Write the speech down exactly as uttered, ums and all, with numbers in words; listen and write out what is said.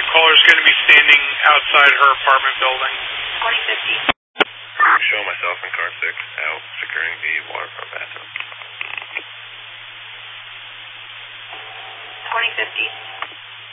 Caller's going to be standing outside her apartment building. twenty fifty. Show myself in car six.